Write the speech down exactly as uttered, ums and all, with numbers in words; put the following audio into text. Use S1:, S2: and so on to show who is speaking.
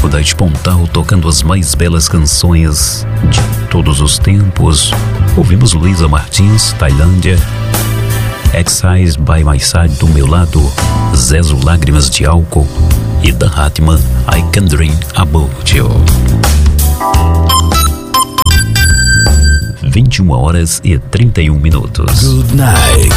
S1: da Pontal tocando as mais belas canções de todos os tempos. Ouvimos Luísa Martins, Tailândia, Exile by My Side, Do Meu Lado, Zezo, Lágrimas de Álcool, e Dan Hartmann, I Can Dream About You. vinte e uma horas e trinta e um minutos.
S2: Good night.